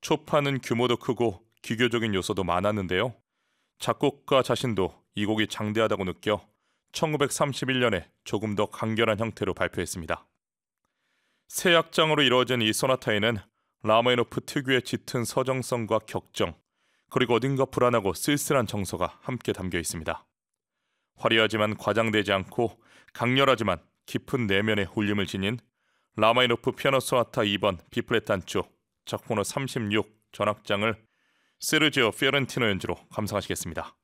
초파는 규모도 크고 기교적인 요소도 많았는데요. 작곡가 자신도 이 곡이 장대하다고 느껴 1931년에 조금 더 간결한 형태로 발표했습니다. 세 악장으로 이루어진 이 소나타에는 라마니노프 특유의 짙은 서정성과 격정, 그리고 어딘가 불안하고 쓸쓸한 정서가 함께 담겨 있습니다. 화려하지만 과장되지 않고 강렬하지만 깊은 내면의 울림을 지닌 라마니노프 피아노 소나타 2번 B플랫 단조 작품번호 36 전악장을 세르지오 피오렌티노 연주로 감상하시겠습니다.